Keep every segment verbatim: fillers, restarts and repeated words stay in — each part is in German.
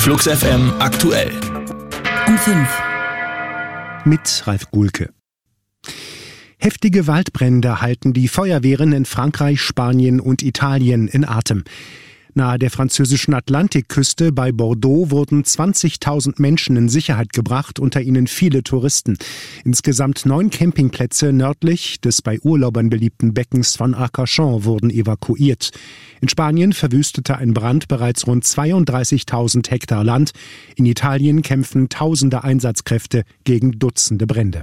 Flux F M aktuell. Um fünf. Mit Ralf Gulke. Heftige Waldbrände halten die Feuerwehren in Frankreich, Spanien und Italien in Atem. Nahe der französischen Atlantikküste bei Bordeaux wurden zwanzigtausend Menschen in Sicherheit gebracht, unter ihnen viele Touristen. Insgesamt neun Campingplätze nördlich des bei Urlaubern beliebten Beckens von Arcachon wurden evakuiert. In Spanien verwüstete ein Brand bereits rund zweiunddreißigtausend Hektar Land. In Italien kämpfen tausende Einsatzkräfte gegen Dutzende Brände.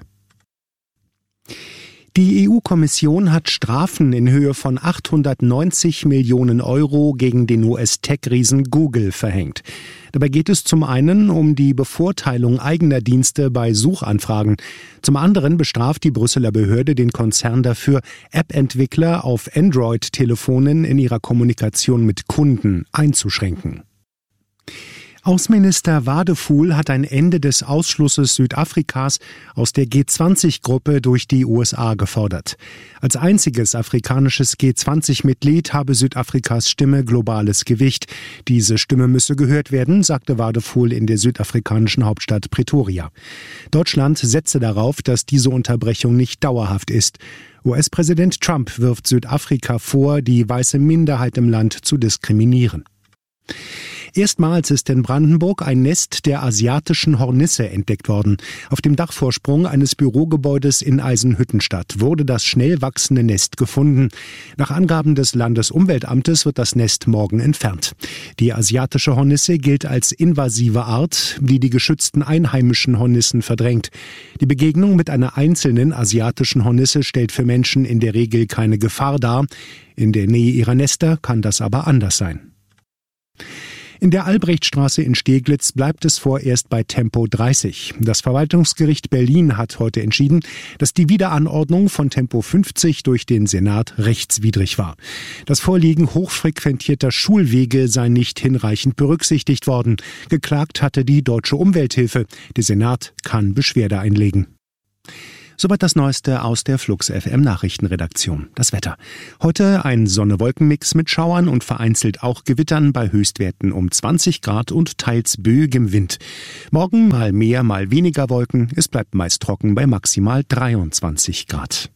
Die E U-Kommission hat Strafen in Höhe von achthundertneunzig Millionen Euro gegen den U S-Tech-Riesen Google verhängt. Dabei geht es zum einen um die Bevorteilung eigener Dienste bei Suchanfragen. Zum anderen bestraft die Brüsseler Behörde den Konzern dafür, App-Entwickler auf Android-Telefonen in ihrer Kommunikation mit Kunden einzuschränken. Außenminister Wadefuhl hat ein Ende des Ausschlusses Südafrikas aus der G zwanzig Gruppe durch die U S A gefordert. Als einziges afrikanisches G zwanzig Mitglied habe Südafrikas Stimme globales Gewicht. Diese Stimme müsse gehört werden, sagte Wadefuhl in der südafrikanischen Hauptstadt Pretoria. Deutschland setze darauf, dass diese Unterbrechung nicht dauerhaft ist. U S-Präsident Trump wirft Südafrika vor, die weiße Minderheit im Land zu diskriminieren. Erstmals ist in Brandenburg ein Nest der asiatischen Hornisse entdeckt worden. Auf dem Dachvorsprung eines Bürogebäudes in Eisenhüttenstadt wurde das schnell wachsende Nest gefunden. Nach Angaben des Landesumweltamtes wird das Nest morgen entfernt. Die asiatische Hornisse gilt als invasive Art, die die geschützten einheimischen Hornissen verdrängt. Die Begegnung mit einer einzelnen asiatischen Hornisse stellt für Menschen in der Regel keine Gefahr dar. In der Nähe ihrer Nester kann das aber anders sein. In der Albrechtstraße in Steglitz bleibt es vorerst bei Tempo dreißig. Das Verwaltungsgericht Berlin hat heute entschieden, dass die Wiederanordnung von Tempo fünfzig durch den Senat rechtswidrig war. Das Vorliegen hochfrequentierter Schulwege sei nicht hinreichend berücksichtigt worden. Geklagt hatte die Deutsche Umwelthilfe. Der Senat kann Beschwerde einlegen. Soweit das Neueste aus der Flux F M Nachrichtenredaktion. Das Wetter. Heute ein Sonne-Wolken-Mix mit Schauern und vereinzelt auch Gewittern bei Höchstwerten um zwanzig Grad und teils böigem Wind. Morgen mal mehr, mal weniger Wolken. Es bleibt meist trocken bei maximal dreiundzwanzig Grad.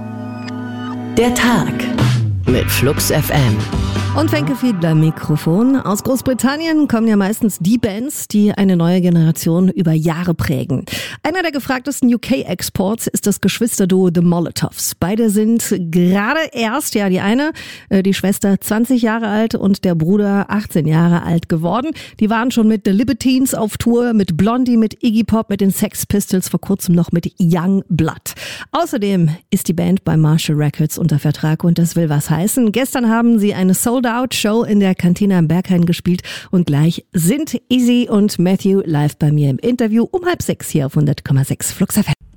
Der Tag mit Flux F M. Und Wenke Fiedler Mikrofon. Aus Großbritannien kommen ja meistens die Bands, die eine neue Generation über Jahre prägen. Einer der gefragtesten U K-Exports ist das Geschwisterduo The Molotovs. Beide sind gerade erst, ja die eine, die Schwester zwanzig Jahre alt und der Bruder achtzehn Jahre alt geworden. Die waren schon mit The Libertines auf Tour, mit Blondie, mit Iggy Pop, mit den Sex Pistols, vor kurzem noch mit Young Blood. Außerdem ist die Band bei Marshall Records unter Vertrag und das will was heißen. Gestern haben sie eine Sold-Out-Show in der Kantine am Berghain gespielt und gleich sind Izzy und Matthew live bei mir im Interview um halb sechs hier auf hundert Komma sechs Flux F M.